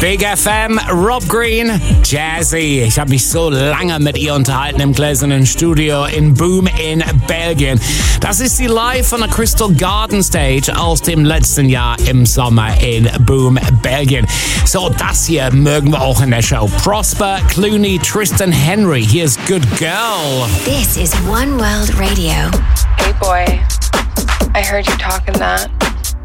Big FM, Rob Green, Jazzy. Ich habe mich so lange mit ihr unterhalten im gläsernen Studio in Boom in Belgien. Das ist sie live von der Crystal Garden Stage aus dem letzten Jahr im Sommer in Boom, Belgien. So, das hier mögen wir auch in der Show. Prosper Clooney, Tristan Henry. Here's Good Girl. This is One World Radio. Hey boy, I heard you talking that.